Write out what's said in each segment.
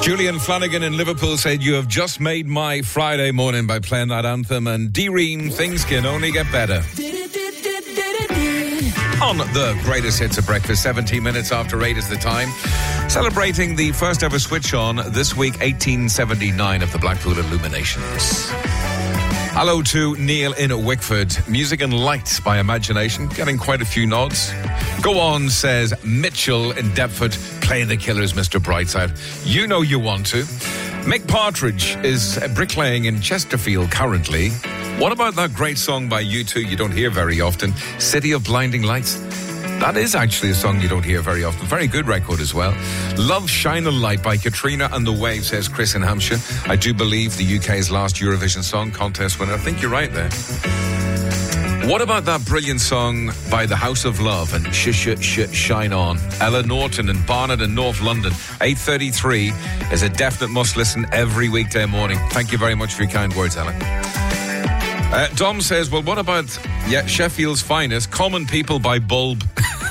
Julian Flanagan in Liverpool said, "You have just made my Friday morning by playing that anthem, and Deereen, things can only get better." On the greatest hits of breakfast, 17 minutes after 8 is the time. Celebrating the first ever switch on this week, 1879 of the Blackpool Illuminations. Hello to Neil in Wickford. Music and Lights by Imagination, getting quite a few nods. Go on, says Mitchell in Deptford. Play the Killers, Mr. Brightside. You know you want to. Mick Partridge is bricklaying in Chesterfield currently. What about that great song by U2 you don't hear very often, City of Blinding Lights? That is actually a song you don't hear very often. Very good record as well. Love Shine a Light by Katrina and the Waves, says Chris in Hampshire. I do believe the UK's last Eurovision Song Contest winner. I think you're right there. What about that brilliant song by The House of Love and Shine On? Ella Norton and Barnet in North London. 8:33 is a definite must listen every weekday morning. Thank you very much for your kind words, Ella. Dom says, well, what about Sheffield's finest, Common People by Bulb?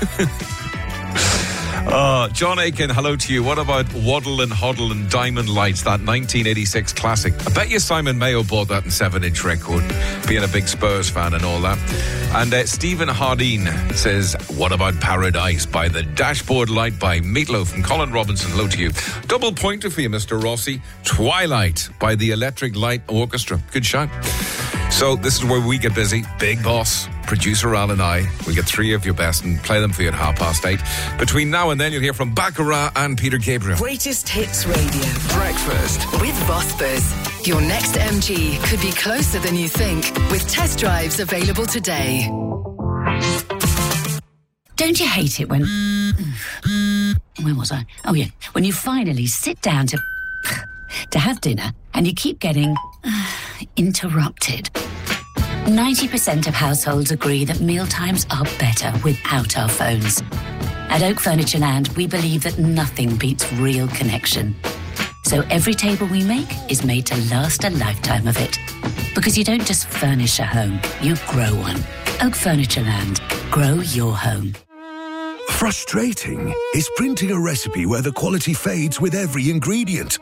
John Aiken, hello to you. What about Waddle and Hoddle and Diamond Lights, that 1986 classic? I bet you Simon Mayo bought that in 7-inch record, being a big Spurs fan and all that. And Stephen Hardine says, what about Paradise by The Dashboard Light by Meatloaf and Colin Robinson? Hello to you. Double pointer for you, Mr. Rossi. Twilight by the Electric Light Orchestra. Good shout. So this is where we get busy. Big Boss, producer Al and I will get 3 of your best and play them for you at 8:30. Between now and then, you'll hear from Baccarat and Peter Gabriel. Greatest Hits Radio. Breakfast with Vosper. Your next MG could be closer than you think, with test drives available today. Don't you hate it when... Where was I? Oh, yeah. When you finally sit down to have dinner and you keep getting interrupted. 90% of households agree that mealtimes are better without our phones. At Oak Furniture Land, we believe that nothing beats real connection. So every table we make is made to last a lifetime of it. Because you don't just furnish a home, you grow one. Oak Furniture Land. Grow your home. Frustrating is printing a recipe where the quality fades with every ingredient.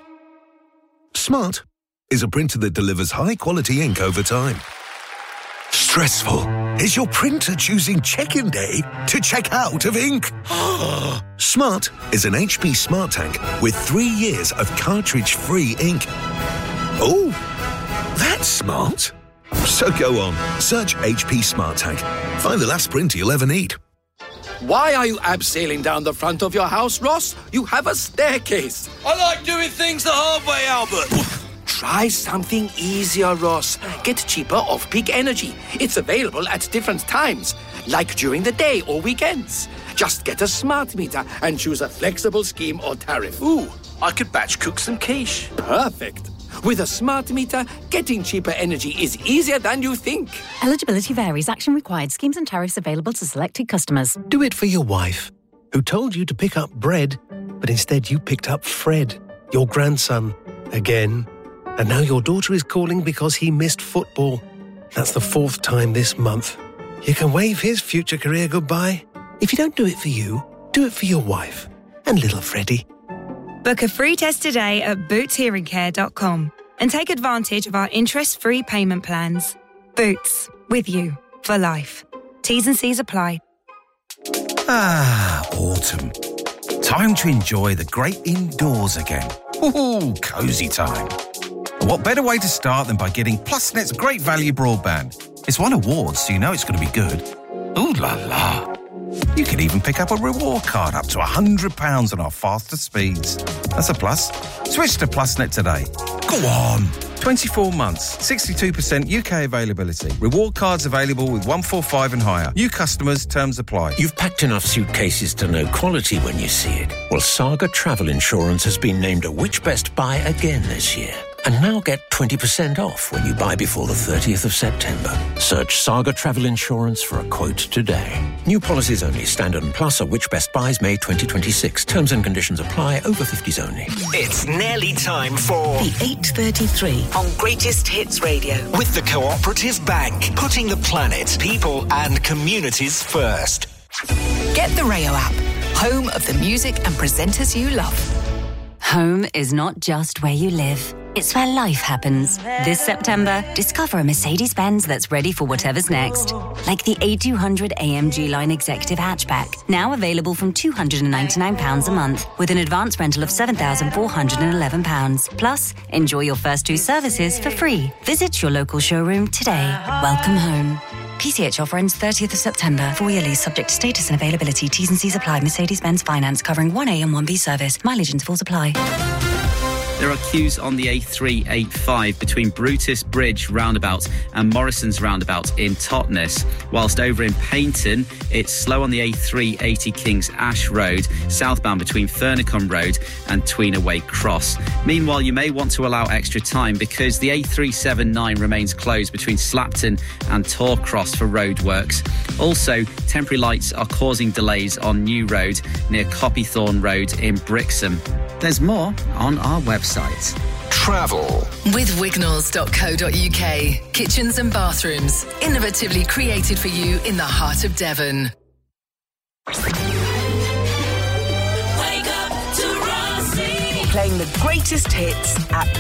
Smart is a printer that delivers high-quality ink over time. Stressful is your printer choosing check-in day to check out of ink. Smart is an HP Smart Tank with 3 years of cartridge-free ink. Oh, that's smart. So go on, search HP Smart Tank. Find the last printer you'll ever need. Why are you abseiling down the front of your house, Ross? You have a staircase. I like doing things the hard way, Albert. Try something easier, Ross. Get cheaper off-peak energy. It's available at different times, like during the day or weekends. Just get a smart meter and choose a flexible scheme or tariff. Ooh, I could batch cook some quiche. Perfect. With a smart meter, getting cheaper energy is easier than you think. Eligibility varies. Action required. Schemes and tariffs available to selected customers. Do it for your wife, who told you to pick up bread, but instead you picked up Fred, your grandson, again. And now your daughter is calling because he missed football. That's the 4th time this month. You can wave his future career goodbye. If you don't do it for you, do it for your wife and little Freddie. Book a free test today at bootshearingcare.com and take advantage of our interest-free payment plans. Boots, with you for life. T's and C's apply. Ah, autumn. Time to enjoy the great indoors again. Ooh, cosy time. And what better way to start than by getting PlusNet's great value broadband? It's won awards, so you know it's going to be good. Ooh la la. You can even pick up a reward card up to £100 on our faster speeds. That's a plus. Switch to PlusNet today. Go on. 24 months, 62% UK availability. Reward cards available with 145 and higher. New customers, terms apply. You've packed enough suitcases to know quality when you see it. Well, Saga Travel Insurance has been named a Which Best Buy again this year. And now get 20% off when you buy before the 30th of September. Search Saga Travel Insurance for a quote today. New policies only. Standard and Plus are Which Best Buys May 2026. Terms and conditions apply. Over 50s only. It's nearly time for The 8:33 on Greatest Hits Radio with the Cooperative Bank, putting the planet, people and communities first. Get the Rayo app, home of the music and presenters you love. Home is not just where you live. It's where life happens. This September, discover a Mercedes-Benz that's ready for whatever's next. Like the A200 AMG Line Executive Hatchback, now available from £299 a month, with an advance rental of £7,411. Plus, enjoy your first 2 services for free. Visit your local showroom today. Welcome home. PCH offer ends 30th of September. 4-year lease subject to status and availability. T's and C's apply. Mercedes-Benz Finance covering 1A and 1B service. Mileage intervals apply. There are queues on the A385 between Brutus Bridge roundabout and Morrison's roundabout in Totnes, whilst over in Paignton, it's slow on the A380 King's Ash Road, southbound between Furnicombe Road and Tweenaway Cross. Meanwhile, you may want to allow extra time because the A379 remains closed between Slapton and Tor Cross for roadworks. Also, temporary lights are causing delays on New Road near Copythorne Road in Brixham. There's more on our website. Travel with Wignalls.co.uk. Kitchens and bathrooms, innovatively created for you in the heart of Devon. Wake up to Rossi. Playing the greatest hits at